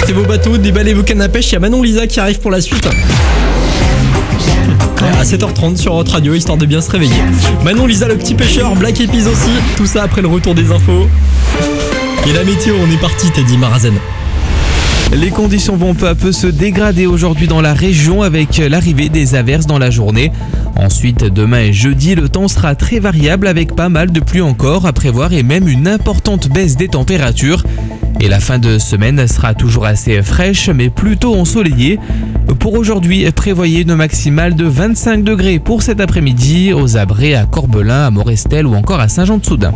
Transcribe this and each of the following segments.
sortez vos bateaux, déballez vos cannes à pêche, il y a Manon Lisa qui arrive pour la suite. À 7h30 sur Hot Radio, histoire de bien se réveiller. Manon Lisa, le petit pêcheur, Black Eyed Peas aussi, tout ça après le retour des infos. Et la météo, on est parti, Teddy Marazen. Les conditions vont peu à peu se dégrader aujourd'hui dans la région avec l'arrivée des averses dans la journée. Ensuite, demain et jeudi, le temps sera très variable avec pas mal de pluie encore à prévoir et même une importante baisse des températures. Et la fin de semaine sera toujours assez fraîche mais plutôt ensoleillée. Pour aujourd'hui, prévoyez une maximale de 25 degrés pour cet après-midi aux Abrets, à Corbelin, à Morestel ou encore à Saint-Jean-de-Soudain.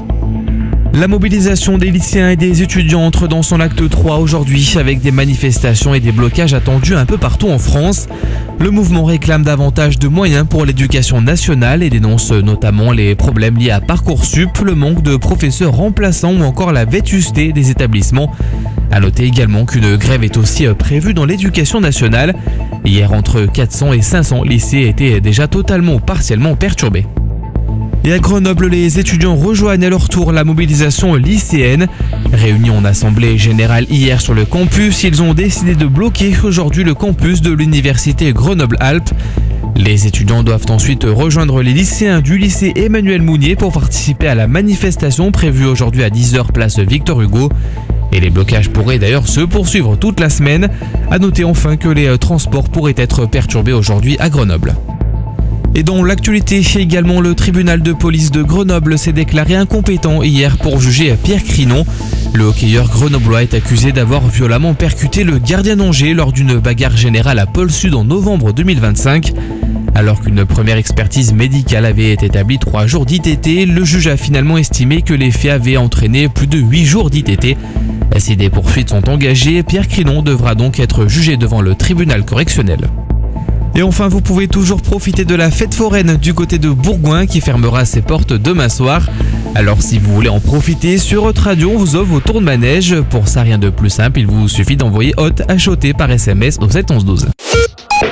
La mobilisation des lycéens et des étudiants entre dans son acte 3 aujourd'hui avec des manifestations et des blocages attendus un peu partout en France. Le mouvement réclame davantage de moyens pour l'éducation nationale et dénonce notamment les problèmes liés à Parcoursup, le manque de professeurs remplaçants ou encore la vétusté des établissements. À noter également qu'une grève est aussi prévue dans l'éducation nationale. Hier, entre 400 et 500 lycées étaient déjà totalement ou partiellement perturbés. Et à Grenoble, les étudiants rejoignent à leur tour la mobilisation lycéenne. Réunis en assemblée générale hier sur le campus, ils ont décidé de bloquer aujourd'hui le campus de l'université Grenoble-Alpes. Les étudiants doivent ensuite rejoindre les lycéens du lycée Emmanuel Mounier pour participer à la manifestation prévue aujourd'hui à 10h place Victor Hugo. Et les blocages pourraient d'ailleurs se poursuivre toute la semaine. À noter enfin que les transports pourraient être perturbés aujourd'hui à Grenoble. Et dans l'actualité également, le tribunal de police de Grenoble s'est déclaré incompétent hier pour juger Pierre Crinon. Le hockeyeur grenoblois est accusé d'avoir violemment percuté le gardien d'Angers lors d'une bagarre générale à Pôle Sud en novembre 2025. Alors qu'une première expertise médicale avait établi 3 jours d'ITT, le juge a finalement estimé que les faits avaient entraîné plus de 8 jours d'ITT. Si des poursuites sont engagées, Pierre Crinon devra donc être jugé devant le tribunal correctionnel. Et enfin, vous pouvez toujours profiter de la fête foraine du côté de Bourgoin qui fermera ses portes demain soir. Alors si vous voulez en profiter, sur Hot Radio, on vous offre vos tours de manège. Pour ça, rien de plus simple, il vous suffit d'envoyer Hot HOT par SMS au 7 11 12.